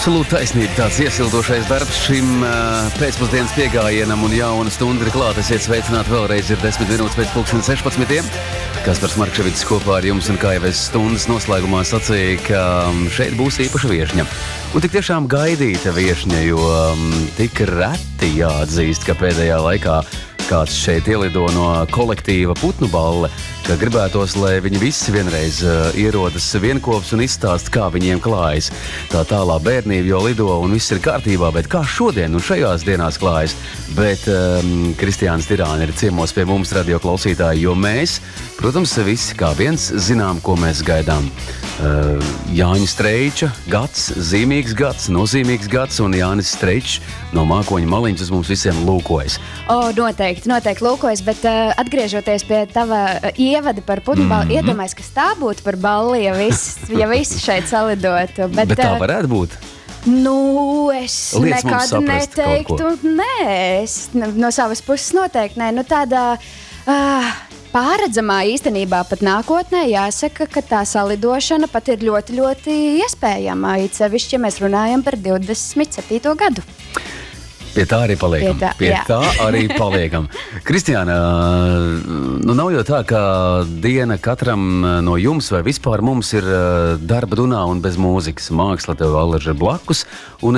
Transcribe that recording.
Absolūti taisnība, tāds iesildošais darbs šim pēcpusdienas piegājienam un jauna stunda ir klāt. Esiet sveicināti vēlreiz, ir 10 minūtes pēc 16. Kaspars Markševics kopā ar jums un kā jau es stundas noslēgumā sacīju, ka šeit būs īpaša viešņa. Un tik tiešām gaidīta viešņa, jo tik reti jāatzīst, ka pēdējā laikā kāds šeit ielido no kolektīva Putnu balle, ka gribētos, lai viņi visi vienreiz ierodas vienkops un izstāst, kā viņiem klājas. Tā tālā bērnība jau lido un viss ir kārtībā, bet kā šodien un šajās dienās klājas? Bet Kristiāns Tirāni ir ciemos pie mums, radio klausītāji, jo mēs, protams, visi kā viens zinām, ko mēs gaidām. Jāņa Streiča gads, zīmīgs gads, nozīmīgs gads, un Jānis Streičs no Mākoņa Maliņas uz mums visiem lūkojas. Noteikti lūkojas, bet atgriežoties pie tava ievada par Putnu balli, iedomājies, kas tā būtu par balli, ja visi šeit salidotu. Bet tā varētu būt? Nu, es Liec nekad neteiktu, nē, es no savas puses noteikti nē. Nu, tādā pārredzamā īstenībā pat nākotnē jāsaka, ka tā salidošana pat ir ļoti, ļoti iespējama, it sevišķi, ja mēs runājam par 27. gadu. Pie tā arī paliekam. Tā arī paliekam. Kristiāna, nu nav jau tā, ka diena katram no jums vai vispār mums ir darba runā un bez mūzikas. Māksla tev vēl ir blakus. Un